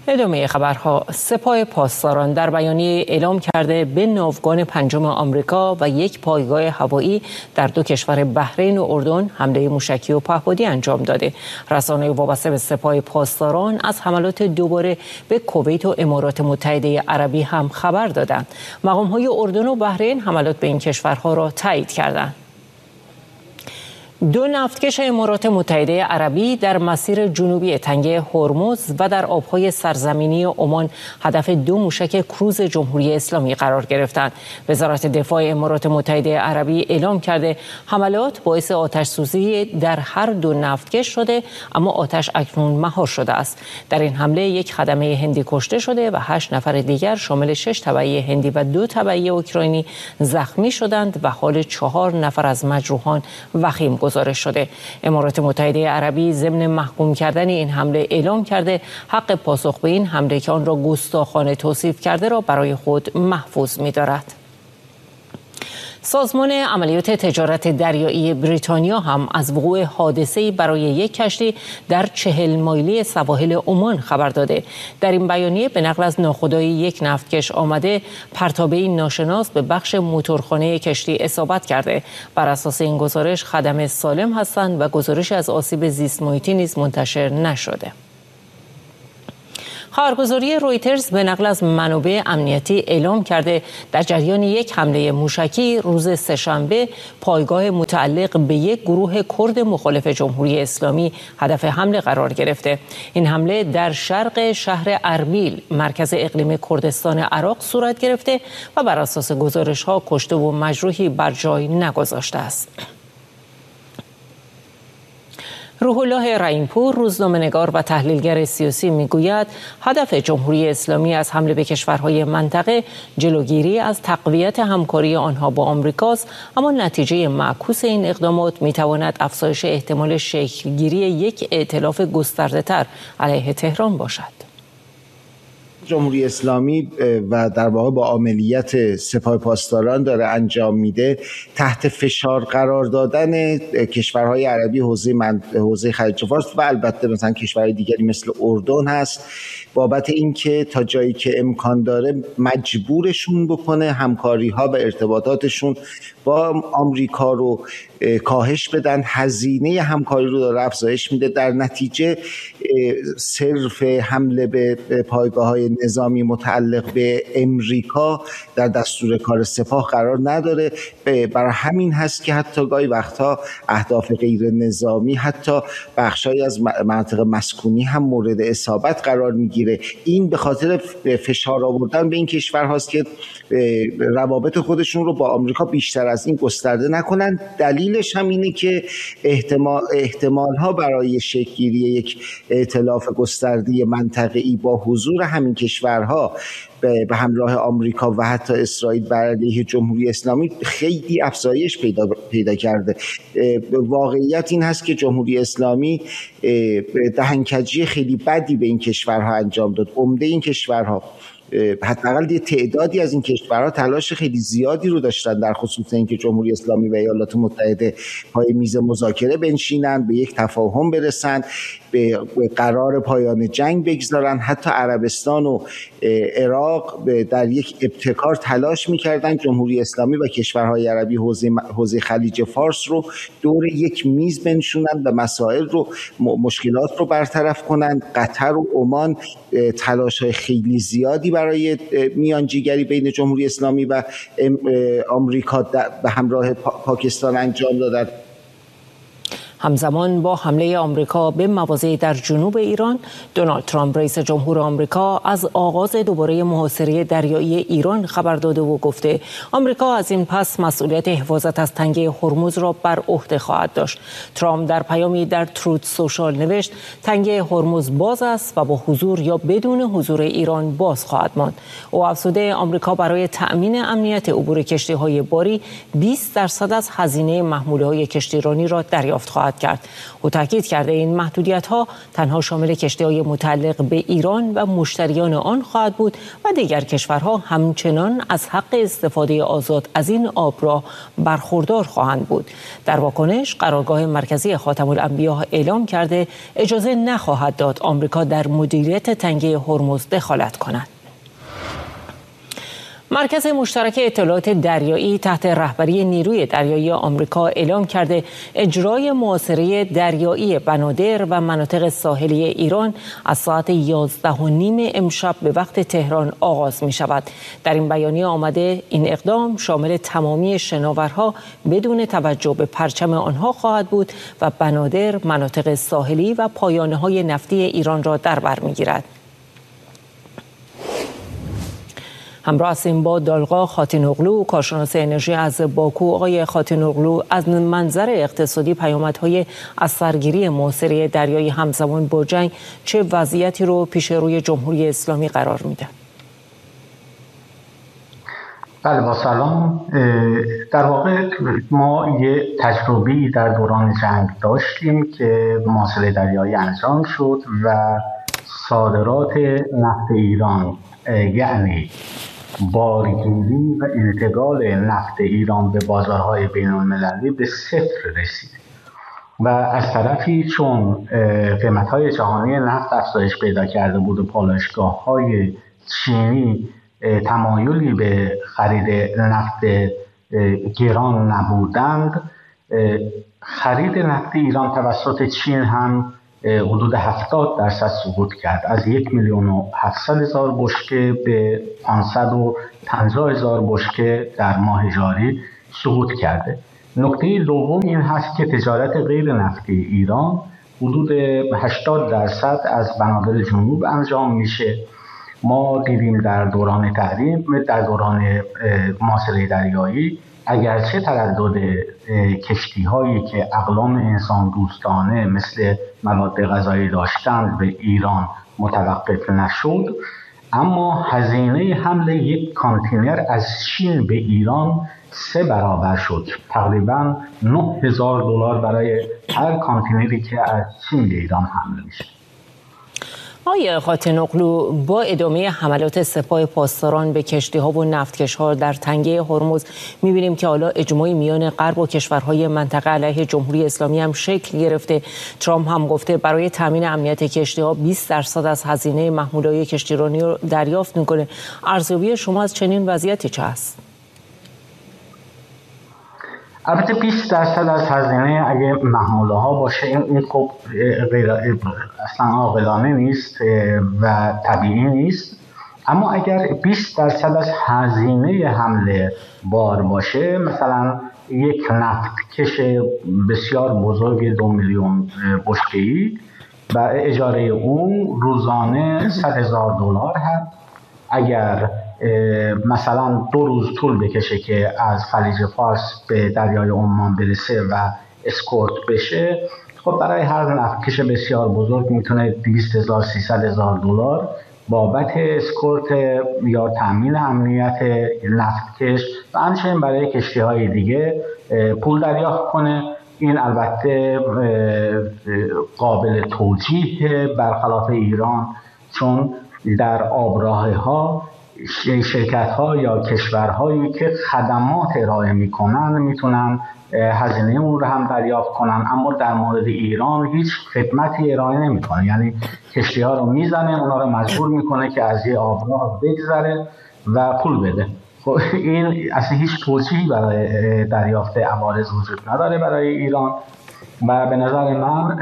ادامه خبرها. سپاه پاسداران در بیانیه اعلام کرده به ناوگان پنجم آمریکا و یک پایگاه هوایی در دو کشور بحرین و اردن حمله موشکی و پهپادی انجام داده. رسانه‌های وابسته به سپاه پاسداران از حملات دوباره به کویت و امارات متحده عربی هم خبر دادند. مقام‌های اردن و بحرین حملات به این کشورها را تایید کردند. دو نفتکش امارات متحده عربی در مسیر جنوبی تنگه هرمز و در آبهای سرزمینی عمان هدف دو موشک کروز جمهوری اسلامی قرار گرفتند. وزارت دفاع امارات متحده عربی اعلام کرده حملات باعث آتش سوزی در هر دو نفتکش شده، اما آتش اکنون مهار شده است. در این حمله یک خدمه هندی کشته شده و 8 نفر دیگر شامل 6 تبعی هندی و 2 تبعی اوکراینی زخمی شدند و حال 4 نفر از مجروحان وخیم گزارش شده. امارات متحده عربی ضمن محکوم کردن این حمله اعلام کرده حق پاسخ به این حمله که آن را گستاخانه توصیف کرده را برای خود محفوظ می‌دارد. سازمان عملیات تجارت دریایی بریتانیا هم از وقوع حادثه‌ای برای یک کشتی در 40 مایلی سواحل عمان خبر داده. در این بیانیه به نقل از ناخودآگاه یک نفتکش آمده پرتابه‌ای ناشناس به بخش موتورخانه کشتی اصابت کرده. بر اساس این گزارش خدمه سالم هستند و گزارش از آسیب زیست محیطی نیز منتشر نشده. خبرگزاری رویترز به نقل از منابع امنیتی اعلام کرده در جریان یک حمله موشکی روز سه‌شنبه پایگاه متعلق به یک گروه کرد مخالف جمهوری اسلامی هدف حمله قرار گرفته. این حمله در شرق شهر اربیل مرکز اقلیم کردستان عراق صورت گرفته و بر اساس گزارش‌ها کشته و مجروحی بر جای نگذاشته است. روح الله رحیم‌پور، روزنامه‌نگار و تحلیلگر سیاسی، میگوید هدف جمهوری اسلامی از حمله به کشورهای منطقه جلوگیری از تقویت همکاری آنها با آمریکاست، اما نتیجه معکوس این اقدامات میتواند افزایش احتمال شکلگیری یک ائتلاف گسترده‌تر علیه تهران باشد. جمهوری اسلامی و در واقع با عملیات سپاه پاسداران داره انجام میده تحت فشار قرار دادن کشورهای عربی حوزه خلیج فارس و البته مثلا کشورهای دیگری مثل اردن هست، بابت اینکه تا جایی که امکان داره مجبورشون بکنه همکاری ها و ارتباطاتشون با آمریکا رو کاهش بدن. هزینه همکاری رو داره افزایش میده. در نتیجه صرف حمله به پایگاه‌های نظامی متعلق به امریکا در دستور کار سپاه قرار نداره. برای همین هست که حتی گاهی وقتها اهداف غیر نظامی، حتی بخشایی از مناطق مسکونی هم مورد اصابت قرار میگیره. این به خاطر فشار آوردن به این کشورهاست که روابط خودشون رو با آمریکا بیشتر از این گسترده نکنن. دلیلش هم اینه که احتمال‌ها برای شکل‌گیری یک ائتلاف گسترده منطقه‌ای با حضور همین کشورها به همراه آمریکا و حتی اسرائیل بر علیه جمهوری اسلامی خیلی افزایش پیدا کرده. واقعیت این هست که جمهوری اسلامی دهنکجی خیلی بدی به این کشورها انجام داد. عمده این کشورها، حداقل یه تعدادی از این کشورها تلاش خیلی زیادی رو داشتن در خصوص اینکه جمهوری اسلامی و ایالات متحده پای میز مذاکره بنشینن، به یک تفاهم برسن، به قرار پایان جنگ بگذارن. حتی عربستان و عراق در یک ابتکار تلاش میکردن جمهوری اسلامی و کشورهای عربی حوزه خلیج فارس رو دور یک میز بنشونن و مسائل رو، مشکلات رو برطرف کنن. قطر و عمان تلاش‌های خیلی زیادی برای میانجیگری بین جمهوری اسلامی و آمریکا به همراه پاکستان انجام دادند. همزمان با حمله آمریکا به مواضعی در جنوب ایران، دونالد ترامپ رئیس جمهور آمریکا از آغاز دوباره محاصره دریایی ایران خبر داده و گفته آمریکا از این پس مسئولیت حفاظت از تنگه هرمز را بر عهده خواهد داشت. ترامپ در پیامی در تروت سوشال نوشت تنگه هرمز باز است و با حضور یا بدون حضور ایران باز خواهد ماند. او افزوده آمریکا برای تأمین امنیت عبور کشتی‌های باری 20% از هزینه محموله‌های کشتیرانی را دریافت خواهد خواهد کرد. او تاکید کرده این محدودیت‌ها تنها شامل کشتی‌های متعلق به ایران و مشتریان آن خواهد بود و دیگر کشورها همچنان از حق استفاده آزاد از این آبراه برخوردار خواهند بود. در واکنش قرارگاه مرکزی خاتم الانبیا اعلام کرده اجازه نخواهد داد آمریکا در مدیریت تنگه هرمز دخالت کند. مرکز مشترک اطلاعات دریایی تحت رهبری نیروی دریایی آمریکا اعلام کرده اجرای محاصره دریایی بنادر و مناطق ساحلی ایران از ساعت 11:30 امشب به وقت تهران آغاز می شود. در این بیانیه آمده این اقدام شامل تمامی شناورها بدون توجه به پرچم آنها خواهد بود و بنادر، مناطق ساحلی و پایانه‌های نفتی ایران را در بر می‌گیرد. همراه هستیم با دالقا خاتینوغلو، کارشناس انرژی از باکو. آقای خاتینوغلو، از منظر اقتصادی پیامدهای از سرگیری محاصره دریایی همزمان با جنگ چه وضعیتی رو پیش روی جمهوری اسلامی قرار میده؟ بله، با سلام. در واقع ما یه تجربه‌ای در دوران جنگ داشتیم که محاصره دریایی انجام شد و صادرات نفت ایران، یعنی بارگیری و انتقال نفت ایران به بازارهای بین‌المللی به صفر رسید و از طرفی چون قیمت‌های جهانی نفت افزایش پیدا کرده بود و پالایشگاه‌های چینی تمایلی به خرید نفت گران نبودند، خرید نفت ایران توسط چین هم حدود 70% سقوط کرد، از 1,700,000 بشکه به 550,000 بشکه در ماه جاری سقوط کرده. نکته دوم این هست که تجارت غیر نفتی ایران حدود 80% از بنادر جنوب انجام میشه. ما دیدیم در دوران تحریم، در دوران محاصره دریایی، اگرچه تردد کشتی هایی که اقلام انسان دوستانه مثل مواد غذایی داشتند به ایران متوقف نشد، اما هزینه حمل یک کانتینر از چین به ایران 3 برابر شد. تقریباً $9,000 برای هر کانتینری که از چین به ایران حمل میشه. آقای خاتینوغلو، با ادامه حملات سپاه پاسداران به کشتی‌ها و نفتکش‌ها در تنگه هرمز می‌بینیم که حالا اجماعی میان غرب و کشورهای منطقه علیه جمهوری اسلامی هم شکل گرفته. ترامپ هم گفته برای تامین امنیت کشتی‌ها 20% از هزینه محموله‌های کشتیرانی رو دریافت می‌کنه. ارزیابی شما از چنین وضعیتی چه است؟ البته 20% از هزینه اگه محموله ها باشه این خب اصلا عاقلانه نیست و طبیعی نیست، اما اگر 20% از هزینه حمل بار باشه، مثلا یک نفتکش بسیار بزرگ 2 میلیون بشکه‌ای و اجاره اون روزانه $100,000 هست، اگر مثلا 2 روز طول بکشه که از خلیج فارس به دریای عمان برسه و اسکورت بشه، خب برای هر نفتکش بسیار بزرگ میتونه $200,000 $300,000 بابت اسکورت یا تامین امنیت نفتکش و همچنین برای کشتی‌های دیگه پول دریافت کنه. این البته قابل توجیه برخلاف ایران، چون در آبراه‌ها شرکت‌ها یا کشورهایی که خدمات ارائه می‌کنن میتونن هزینه اون رو هم دریافت کنن، اما در مورد ایران هیچ خدمتی ارائه نمی‌کنه، یعنی کشتی‌ها رو میزنه، اونا رو مجبور می‌کنه که از یه آبراه بگذره و پول بده. خب این اصلا هیچ توجیهی برای دریافت عوارض وجود نداره برای ایران و به نظر من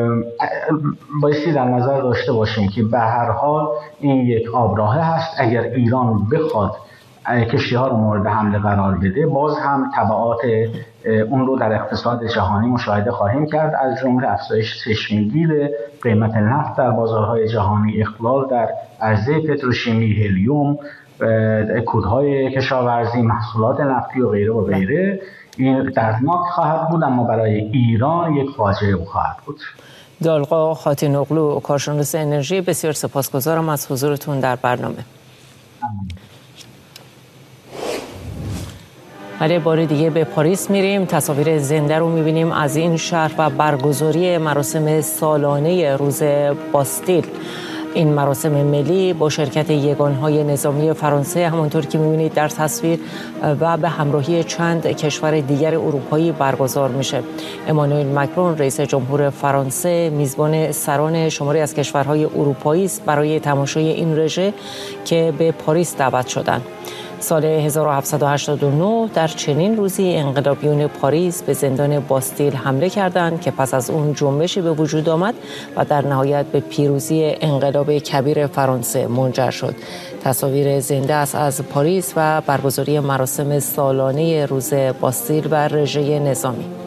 بایستی در نظر داشته باشیم که به هر حال این یک آبراهه هست. اگر ایران بخواد کشتی‌ها رو مورد حمله قرار بده، باز هم تبعات اون رو در اقتصاد جهانی مشاهده خواهیم کرد، از جمله افزایش چشمگیر قیمت نفت در بازارهای جهانی، اخلال در عرضه پتروشیمی، هلیوم، کودهای کشاورزی، محصولات نفتی و غیره و غیره. این دردناک خواهد بود، اما برای ایران یک فاجعه خواهد بود. دالقا خاتینوغلو، کارشناس انرژی، بسیار سپاسگزارم از حضورتون در برنامه. ولی بار دیگه به پاریس میریم. تصاویر زنده رو میبینیم از این شهر و برگزاری مراسم سالانه روز باستیل. این مراسم ملی با شرکت یگانهای نظامی فرانسه همانطور که می‌بینید در تصویر و به همراهی چند کشور دیگر اروپایی برگزار میشه. امانوئل مکرون رئیس جمهور فرانسه میزبان سران شماری از کشورهای اروپایی است برای تماشای این رژه که به پاریس دعوت شدند. سال 1789 در چنین روزی انقلابیون پاریس به زندان باستیل حمله کردند که پس از اون جنبشی به وجود آمد و در نهایت به پیروزی انقلاب کبیر فرانسه منجر شد. تصاویر زنده است از پاریس و برگزاری مراسم سالانه روز باستیل و رژه نظامی.